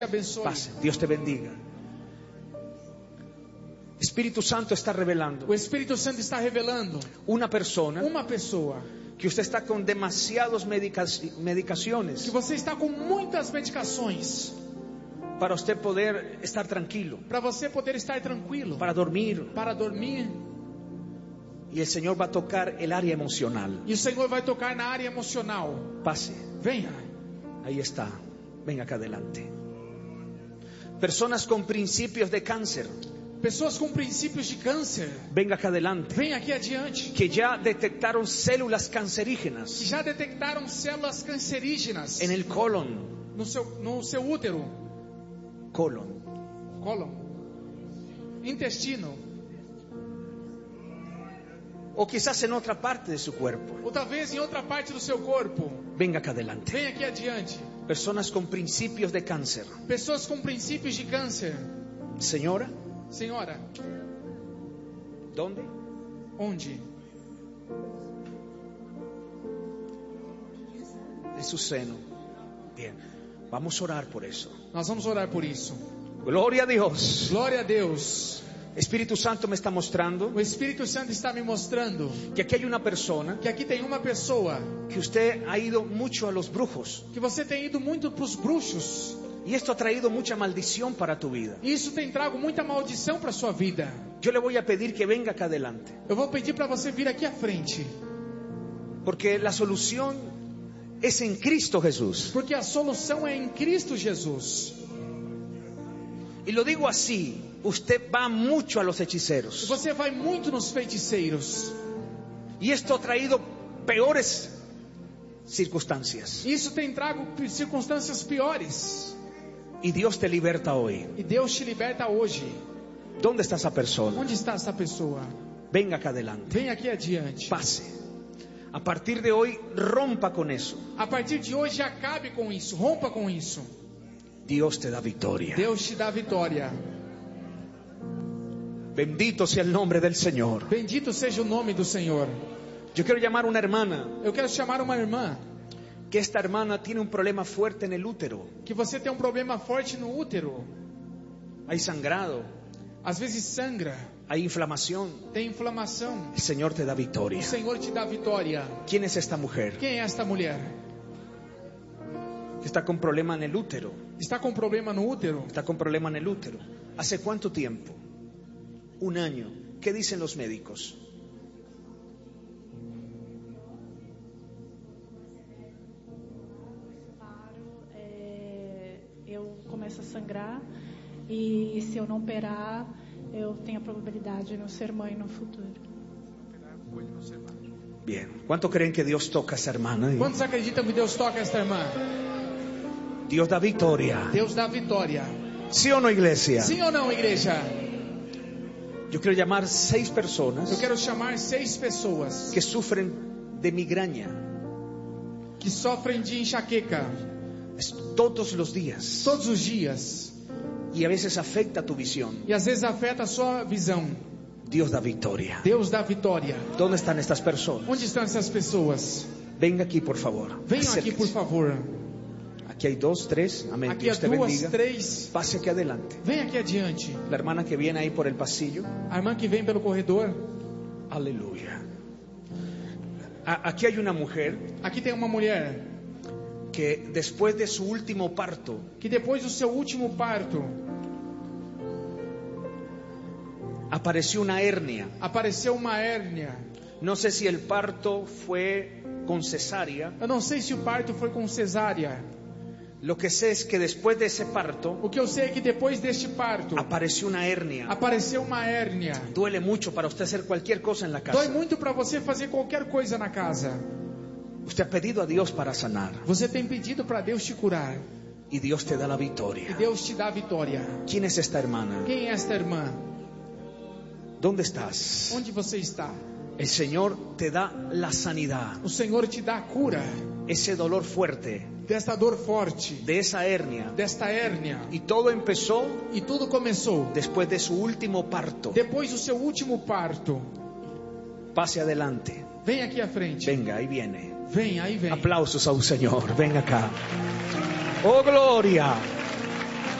abençoe. Pase, Dios te bendiga. Espíritu Santo está revelando. O Espírito Santo está revelando Uma pessoa que você está com demasiadas medicações. que você está com muitas medicações Para você poder estar tranquilo. para você poder estar tranquilo, Para dormir. para dormir. Y el Señor va a tocar el área emocional. E o Senhor vai tocar na área emocional. Pase. Venha. Ahí está. Venga acá adelante. Personas con principios de cáncer. Pessoas com princípios de câncer, Venga acá adelante. venha aqui adiante. Que ya detectaron células Que cancerígenas já detectaram células cancerígenas en el colon. no seu útero, Colon. cólon, intestino, O quizás en otra parte de su cuerpo. ou talvez em outra parte do seu corpo. Venga acá adelante. Venha aqui adiante. Personas con principios de cáncer. Pessoas com princípios de câncer. Señora, Senhora, ¿dónde? onde? En su seno. Bien. Vamos a orar por eso. Nós vamos orar por isso. Gloria a Dios. Glória a Deus. Espíritu Santo me está mostrando O Espírito Santo está me mostrando que aquí hay una persona que aqui tem uma pessoa que usted ha ido mucho a los brujos. que você tem ido muito para os bruxos. Y esto ha traído mucha maldición para tu vida. E isso tem trago muita maldição para sua vida. Yo le voy a pedir que venga acá adelante. Eu vou pedir para você vir aqui à frente, Porque la solución es en Cristo Jesús. porque a solução é em Cristo Jesus. Y lo digo así, usted va mucho a los E hechiceros. você vai muito nos feiticeiros. Y esto ha traído peores circunstancias. Isso tem trago circunstâncias piores. Y Dios te liberta hoy. E Deus te liberta hoje. ¿Dónde está esa persona? Onde está essa pessoa? Venga acá adelante. Vem aqui adiante. Pase. A partir de hoy, rompa con eso. A partir de hoje, acabe com isso. Rompa com isso. Dios te da victoria. Deus te dá vitória. Bendito sea el nombre del Señor. Bendito seja o nome do Senhor. Yo quiero llamar a una hermana. Eu quero chamar uma irmã. Que esta hermana tiene un problema fuerte en el útero. Que você tem um problema forte no útero. Hay sangrado, Às vezes sangra. hay inflamación. Tem inflamação. El Señor te da O victoria. Senhor te dá vitória. ¿Quién es esta mujer? Quem é esta mulher? Que está con problema en el útero. Está com problema no útero? Está con problema en el útero. ¿Hace cuánto tiempo? 1 año. ¿Qué dicen los médicos? Eu começo a sangrar e se eu não operar, eu tenho a probabilidade de não ser mãe no futuro. Bien. ¿Cuánto creen que Dios toca a esa hermana? Quantos acreditam que Deus toca esta irmã? Dios da victoria. Deus dá vitória. ¿Sí o no, iglesia? Sim ou não, igreja? Yo quiero llamar 6 Eu personas quero chamar 6 pessoas que sufren de migraña. que sofrem de enxaqueca Es todos los días. todos os dias. Y a veces afecta tu visión. E às vezes afeta a sua visão. Dios da victoria. Deus dá vitória. ¿Dónde están estas personas? Onde estão essas pessoas? Venga aquí, por favor. Venham aqui, por Acérquese. favor. Aquí hay 2, 3. Amén. Aqui há Dios te 2, bendiga. 3. Pase aquí adelante. Vem aqui adiante. La hermana que viene ahí por el pasillo. A irmã que vem pelo corredor. Aleluya. Aquí hay una mujer Aqui tem uma mulher que después de su último parto que depois do seu último parto apareció una hernia. apareceu uma hérnia. No sé si el parto fue con cesárea. Eu não sei se o parto foi com cesárea. Lo que sé es que después de ese parto O que eu sei é que depois deste parto apareció una hernia. apareceu uma hérnia. Duele mucho para usted hacer cualquier cosa en la Dói casa. muito para você fazer qualquer coisa na casa. Usted ha pedido a Dios para sanar Você tem pedido para Deus te curar. y Dios te da la E victoria. Deus te dá a vitória. ¿Quién es esta hermana? Quem é esta irmã? ¿Dónde estás? Onde você está? El Señor te da la sanidad. O Senhor te dá a cura Ese dolor fuerte desta dor forte, de esa hernia. desta hérnia. Y todo empezó E tudo começou después de su último parto. depois do seu último parto. Pase adelante. Vem aqui à frente. Venga, ahí viene. Vem, aí vem. Aplausos a un Señor. Ven acá. Oh, gloria.